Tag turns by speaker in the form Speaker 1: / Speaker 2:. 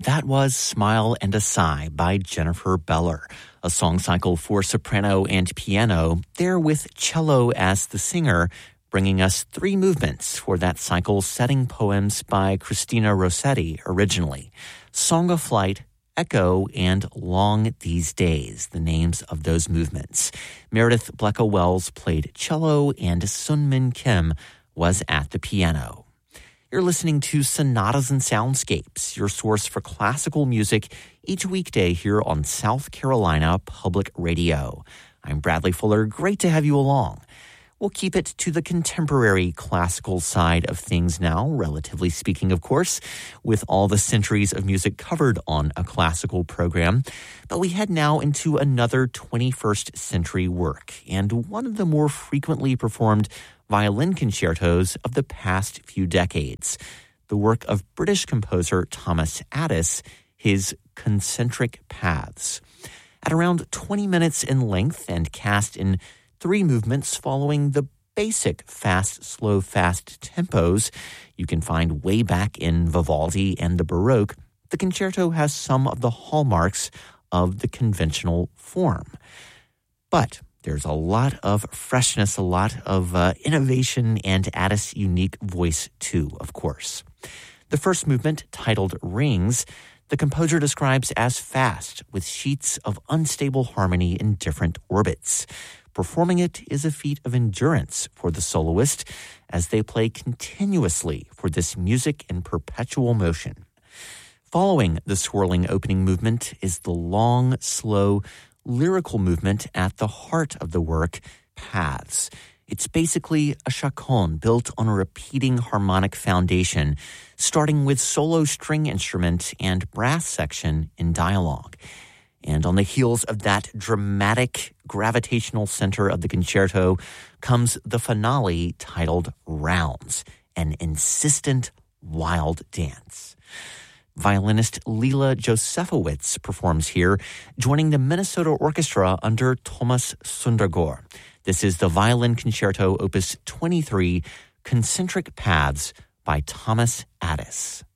Speaker 1: That was Smile and a Sigh by Jennifer Beller, a song cycle for soprano and piano, there with cello as the singer, bringing us 3 movements for that cycle, setting poems by Christina Rossetti originally. Song of Flight, Echo, and Long These Days, the names of those movements. Meredith Blecka-Wells played cello, and Sun-Min Kim was at the piano. You're listening to Sonatas and Soundscapes, your source for classical music each weekday here on South Carolina Public Radio. I'm Bradley Fuller. Great to have you along. We'll keep it to the contemporary classical side of things now, relatively speaking, of course, with all the centuries of music covered on a classical program. But we head now into another 21st century work, and one of the more frequently performed violin concertos of the past few decades, the work of British composer Thomas Addis, his Concentric Paths. At around 20 minutes in length and cast in 3 movements following the basic fast, slow, fast tempos you can find way back in Vivaldi and the Baroque, the concerto has some of the hallmarks of the conventional form. But there's a lot of freshness, a lot of innovation, and Addis' unique voice too, of course. The first movement, titled Rings, the composer describes as fast, with sheets of unstable harmony in different orbits. Performing it is a feat of endurance for the soloist as they play continuously for this music in perpetual motion. Following the swirling opening movement is the long, slow, lyrical movement at the heart of the work, Paths. It's basically a chaconne built on a repeating harmonic foundation, starting with solo string instrument and brass section in dialogue. And on the heels of that dramatic gravitational center of the concerto comes the finale titled Rounds, an insistent, wild dance. Violinist Lila Josefowitz performs here, joining the Minnesota Orchestra under Thomas Sundergaard. This is the Violin Concerto Opus 23, Concentric Paths by Thomas Addis.